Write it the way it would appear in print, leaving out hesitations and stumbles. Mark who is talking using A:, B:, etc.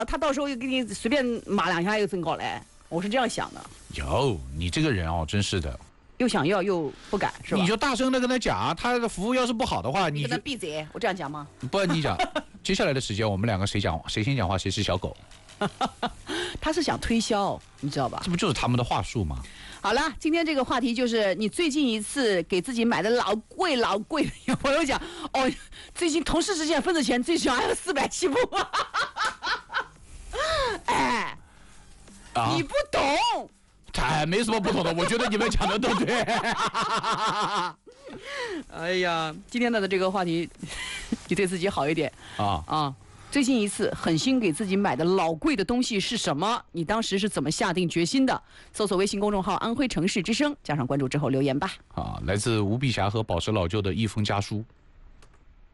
A: 他到时候又给你随便骂两下又增高嘞，我是这样想的。
B: 有你这个人哦，真是的，
A: 又想要又不敢，是吧？
B: 你就大声的跟他讲，他的服务要是不好的话，你
A: 跟他闭嘴，我这样讲吗？
B: 不，你讲，接下来的时间我们两个谁先讲话，谁是小狗。
A: 他是想推销，你知道吧？
B: 这不就是他们的话术吗？
A: 好了，今天这个话题就是你最近一次给自己买的老贵。有朋友讲，哦，最近同事之间分的钱最少还有400起步。哎，
B: 啊，
A: 你不懂。
B: 才没什么不同的，我觉得你们讲的都对。
A: 哎呀，今天的这个话题，你对自己好一点啊。最近一次狠心给自己买的老贵的东西是什么？你当时是怎么下定决心的？搜索微信公众号安徽城市之声，加上关注之后留言吧。
B: 来自吴碧霞和宝石老舅的一封家书。